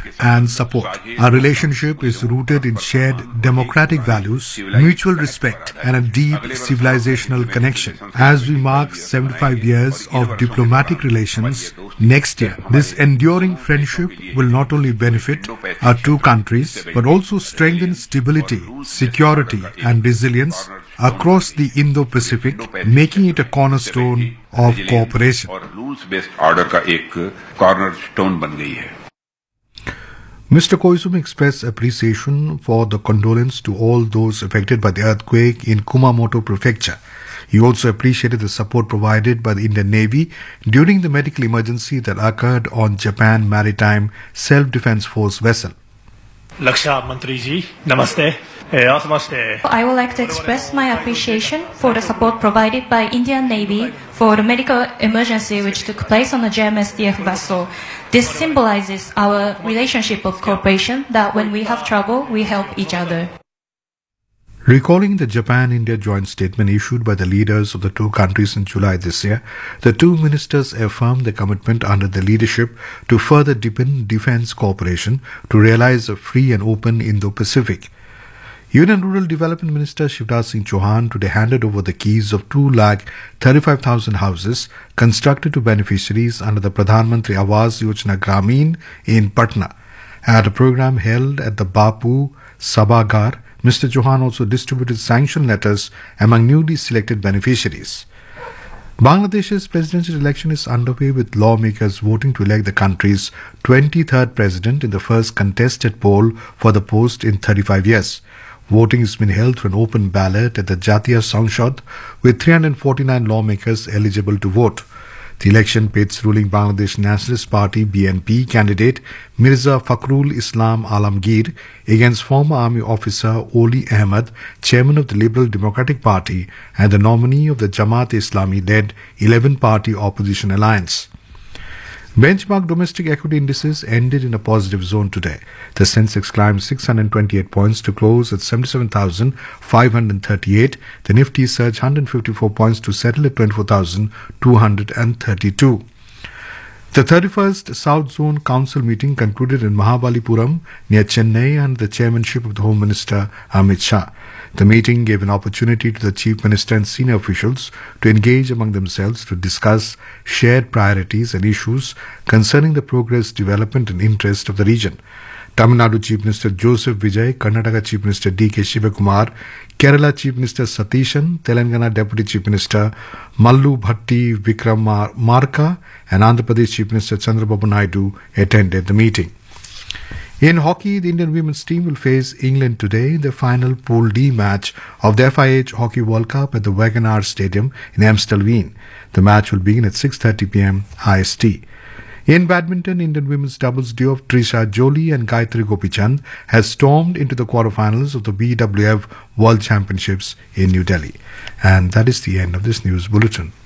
and support. Our relationship is rooted in shared democratic values, mutual respect, and a deep civilizational connection. As we mark 75 years of diplomatic relations next year, this enduring friendship will not only benefit our two countries, but also strengthen stability, security, and resilience across the Indo-Pacific, making it a cornerstone of cooperation. Mr. Koizumi expressed appreciation for the condolence to all those affected by the earthquake in Kumamoto Prefecture. He also appreciated the support provided by the Indian Navy during the medical emergency that occurred on Japan Maritime Self-Defense Force vessel. Laksha Mantri ji, namaste. I would like to express my appreciation for the support provided by Indian Navy for the medical emergency which took place on the JMSDF vessel. This symbolizes our relationship of cooperation, that when we have trouble, we help each other. Recalling the Japan-India joint statement issued by the leaders of the two countries in July this year, the two ministers affirmed their commitment under their leadership to further deepen defense cooperation to realize a free and open Indo-Pacific. Union Rural Development Minister Shivraj Singh Chauhan today handed over the keys of 235,000 houses constructed to beneficiaries under the Pradhan Mantri Awas Yojana Gramin in Patna. At a program held at the Bapu Sabhagar, Mr. Chauhan also distributed sanction letters among newly selected beneficiaries. Bangladesh's presidential election is underway with lawmakers voting to elect the country's 23rd president in the first contested poll for the post in 35 years. Voting has been held through an open ballot at the Jatiya Sanshad with 349 lawmakers eligible to vote. The election pits ruling Bangladesh Nationalist Party BNP candidate Mirza Fakhrul Islam Alamgir against former army officer Oli Ahmed, chairman of the Liberal Democratic Party and the nominee of the Jamaat-e-Islami-led 11-party opposition alliance. Benchmark domestic equity indices ended in a positive zone today. The Sensex climbed 628 points to close at 77,538. The Nifty surged 154 points to settle at 24,232. The 31st South Zone Council meeting concluded in Mahabalipuram near Chennai under the chairmanship of the Home Minister Amit Shah. The meeting gave an opportunity to the Chief Minister and senior officials to engage among themselves to discuss shared priorities and issues concerning the progress, development and interest of the region. Tamil Nadu Chief Minister Joseph Vijay, Karnataka Chief Minister D.K. Shivakumar, Kerala Chief Minister Satishan, Telangana Deputy Chief Minister Mallu Bhatti Vikramarka and Andhra Pradesh Chief Minister Chandrababu Naidu attended the meeting. In hockey, the Indian women's team will face England today in the final Pool D match of the FIH Hockey World Cup at the Wagoner Stadium in Amstelveen. The match will begin at 6:30 p.m. IST. In badminton, Indian women's doubles duo of Trisha Jolie and Gayatri Gopichand has stormed into the quarterfinals of the BWF World Championships in New Delhi. And that is the end of this news bulletin.